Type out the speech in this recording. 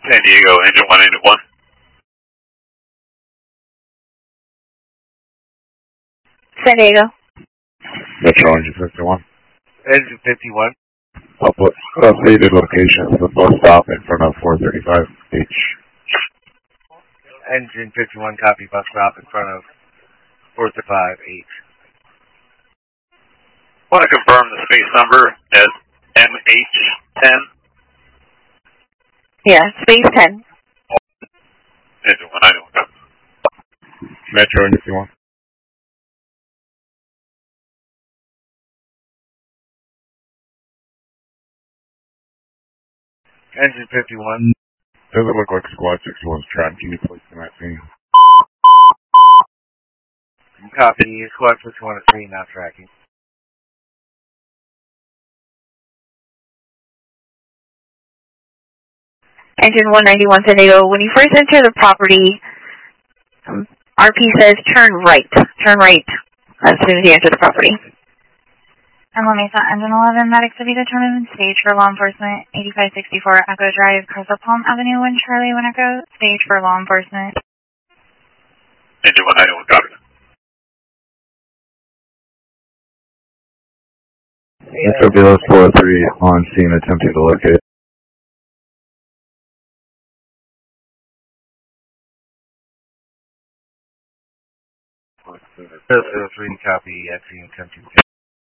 San Diego, engine 181. San Diego. Metro engine 51. Engine 51. Updated location of the bus stop in front of 435H. Engine 51, copy, bus stop in front of 435H. Want to confirm the space number as MH10? Yeah, space 10. Engine 191. Metro engine 51. Engine 51. Doesn't look like Squad 61's track. Can you place in that scene? Copy, Squad 61 at 3, now tracking. Engine 191 San Diego. When you first enter the property, RP says turn right. Turn right as soon as you enter the property. Emma Mesa, Engine 11, medics to be determined, stage for law enforcement, 8564 Echo Drive, Castle Palm Avenue, Wind Charlie, Wind Echo, stage for law enforcement. Engine 191, copy. Fabulous 403 on scene attempting to locate. Fabulous 3, copy, at 3 attempting to